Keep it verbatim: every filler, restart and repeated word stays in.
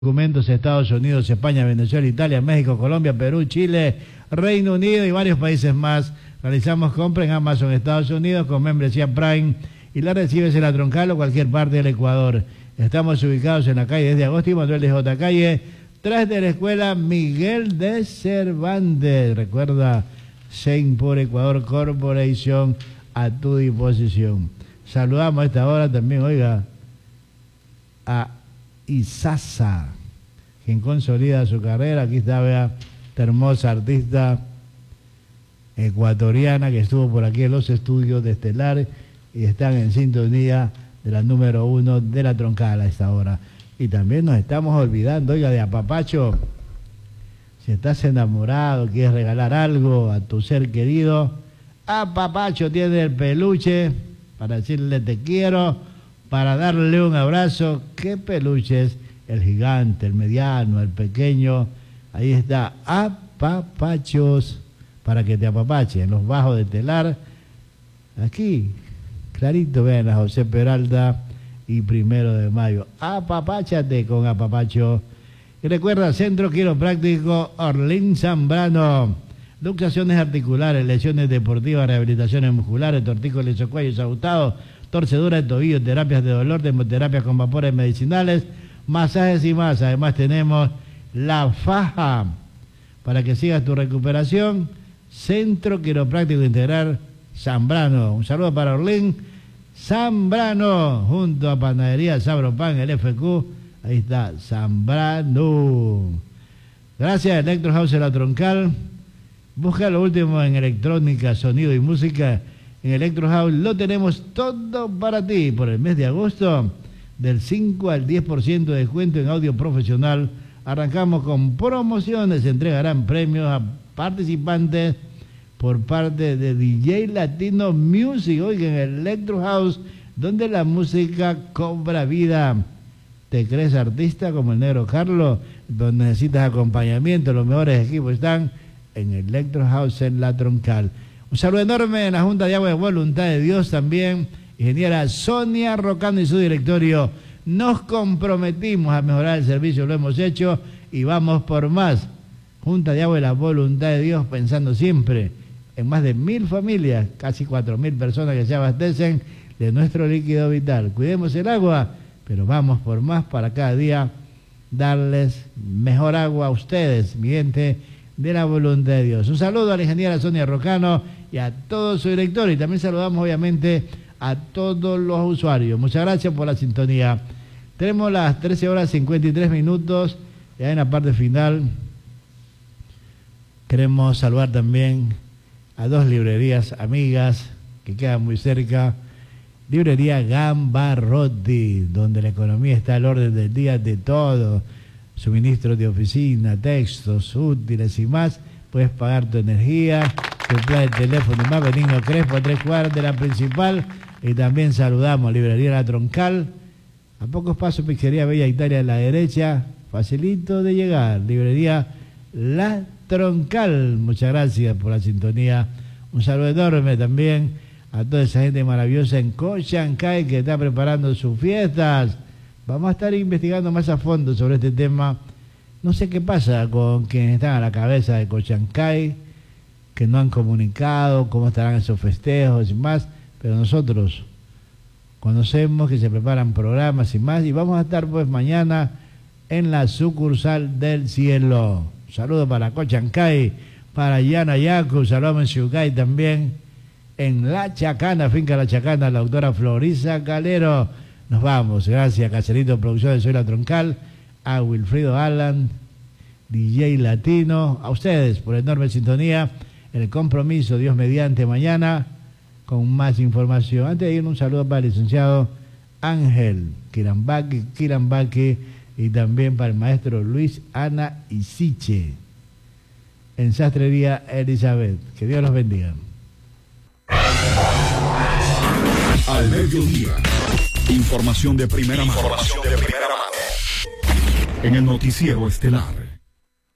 documentos Estados Unidos, España, Venezuela, Italia, México, Colombia, Perú, Chile, Reino Unido y varios países más. Realizamos compra en Amazon Estados Unidos con membresía Prime y la recibes en La Troncal o cualquier parte del Ecuador. Estamos ubicados en la calle desde Agosto y Manuel de J. Calle, tras de la escuela Miguel de Cervantes. Recuerda, Saint por Ecuador Corporation a tu disposición. Saludamos a esta hora también, oiga, a Isasa, quien consolida su carrera. Aquí está, vea, esta hermosa artista ecuatoriana que estuvo por aquí en los estudios de Estelar y están en sintonía de la número uno de La Troncal a esta hora. Y también nos estamos olvidando, oiga, de Apapacho. Si estás enamorado, quieres regalar algo a tu ser querido, Apapacho tiene el peluche para decirle te quiero, para darle un abrazo. ¿Qué peluches? El gigante, el mediano, el pequeño. Ahí está, Apapachos, para que te apapache. En los bajos de Telar, aquí, clarito, vean, a José Peralta y Primero de Mayo. Apapáchate con Apapacho. Y recuerda, Centro Quiropráctico Orlín Zambrano. Luxaciones articulares, lesiones deportivas, rehabilitaciones musculares, tortícolis o cuellos ajustados, torcedura de tobillo, terapias de dolor, termoterapias con vapores medicinales, masajes y más. Además tenemos la faja para que sigas tu recuperación. Centro Quiropráctico Integral Zambrano. Un saludo para Orlín Zambrano, junto a Panadería Sabropan, el F Q. Ahí está, Zambrano. Gracias, Electro House de La Troncal. Busca lo último en electrónica, sonido y música. En Electro House lo tenemos todo para ti. Por el mes de agosto, del cinco al diez por ciento de descuento en audio profesional. Arrancamos con promociones. Se entregarán premios a participantes por parte de D J Latino Music. Oigan, en Electro House, donde la música cobra vida. ¿Te crees artista como el Negro Carlos? Donde necesitas acompañamiento, los mejores equipos están en Electro House en La Troncal. Un saludo enorme en la Junta de Agua de Voluntad de Dios también. Ingeniera Sonia Rocano y su directorio. Nos comprometimos a mejorar el servicio, lo hemos hecho y vamos por más. Junta de Agua de la Voluntad de Dios, pensando siempre en más de mil familias, casi cuatro mil personas que se abastecen de nuestro líquido vital. Cuidemos el agua, pero vamos por más para cada día darles mejor agua a ustedes, mi gente de la voluntad de Dios. Un saludo a la ingeniera Sonia Rocano y a todo su directorio. Y también saludamos obviamente a todos los usuarios. Muchas gracias por la sintonía. Tenemos las trece horas cincuenta y tres minutos. Ya en la parte final queremos saludar también a dos librerías amigas que quedan muy cerca. Librería Gambarrotti, donde la economía está al orden del día de todo. Suministros de oficina, textos, útiles y más. Puedes pagar tu energía, tu plan de teléfono y más. Benigno Crespo, a tres cuadras de la principal. Y también saludamos a Librería La Troncal. A pocos pasos, Pizzería Bella Italia a la derecha. Facilito de llegar. Librería La Troncal. Muchas gracias por la sintonía. Un saludo enorme también a toda esa gente maravillosa en Cochancay que está preparando sus fiestas. Vamos a estar investigando más a fondo sobre este tema. No sé qué pasa con quienes están a la cabeza de Cochancay, que no han comunicado cómo estarán esos festejos y más, pero nosotros conocemos que se preparan programas y más, y vamos a estar pues mañana en la sucursal del cielo. Un saludo para Cochancay, para Yana Yacu, saludos en Xucay también, en La Chacana, Finca La Chacana, la doctora Florisa Calero. Nos vamos, gracias a Caserito Producciones, soy La Troncal, a Wilfrido Alan, D J Latino, a ustedes por enorme sintonía, el compromiso, Dios mediante, mañana con más información. Antes de ir, un saludo para el licenciado Ángel Kirambaki, Kirambaki y también para el maestro Luis Ana Isiche, en Sastrería Elizabeth. Que Dios los bendiga. Al mediodía. Información de primera mano. Información de primera mano. En el noticiero estelar.